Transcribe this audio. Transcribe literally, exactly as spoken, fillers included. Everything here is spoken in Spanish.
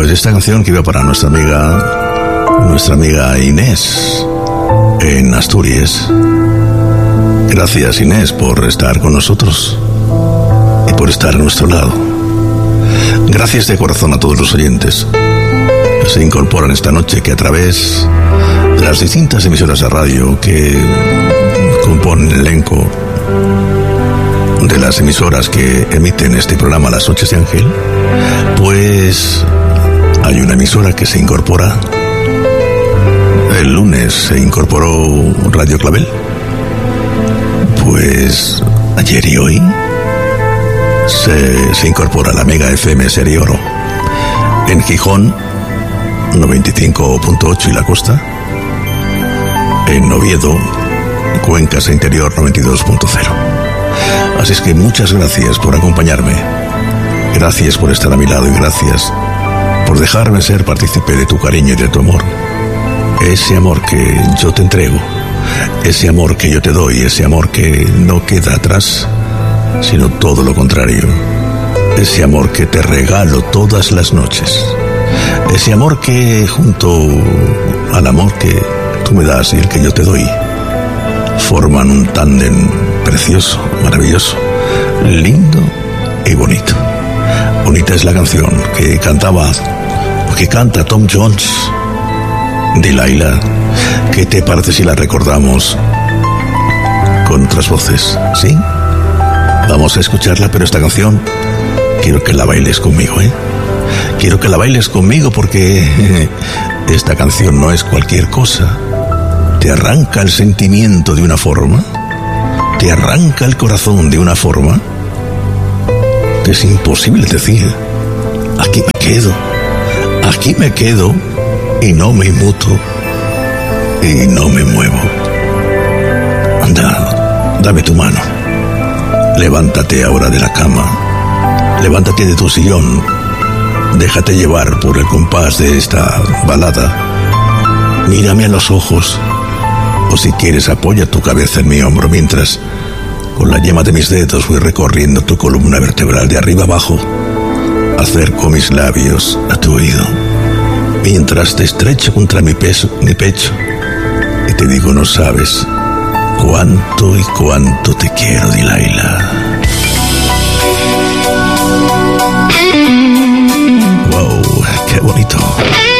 Pues esta canción que iba para nuestra amiga, nuestra amiga Inés, en Asturias. Gracias, Inés, por estar con nosotros y por estar a nuestro lado. Gracias de corazón a todos los oyentes que se incorporan esta noche, que a través de las distintas emisoras de radio que componen el elenco de las emisoras que emiten este programa Las Noches de Ángel, pues hay una emisora que se incorpora. El lunes se incorporó Radio Clavel. Pues ayer y hoy se, se incorpora la Mega F M Serie Oro en Gijón, noventa y cinco punto ocho y La Costa, en Oviedo, Cuencas e Interior, noventa y dos punto cero. Así es que muchas gracias por acompañarme, gracias por estar a mi lado y gracias por dejarme ser partícipe de tu cariño y de tu amor. Ese amor que yo te entrego, ese amor que yo te doy, ese amor que no queda atrás, sino todo lo contrario. Ese amor que te regalo todas las noches. Ese amor que, junto al amor que tú me das y el que yo te doy, forman un tándem precioso, maravilloso, lindo y bonito. Bonita es la canción que cantaba, o que canta Tom Jones, Delilah. ¿Qué te parece si la recordamos con otras voces? ¿Sí? Vamos a escucharla, pero esta canción quiero que la bailes conmigo, ¿eh? Quiero que la bailes conmigo porque esta canción no es cualquier cosa. Te arranca el sentimiento de una forma, te arranca el corazón de una forma que es imposible decir. Aquí me quedo, aquí me quedo y no me inmuto y no me muevo. Anda, dame tu mano. Levántate ahora de la cama, levántate de tu sillón, déjate llevar por el compás de esta balada. Mírame a los ojos, o si quieres apoya tu cabeza en mi hombro mientras con la yema de mis dedos voy recorriendo tu columna vertebral de arriba abajo. Acerco mis labios a tu oído mientras te estrecho contra mi, peso, mi pecho y te digo, no sabes cuánto y cuánto te quiero, Delilah. Wow, qué bonito.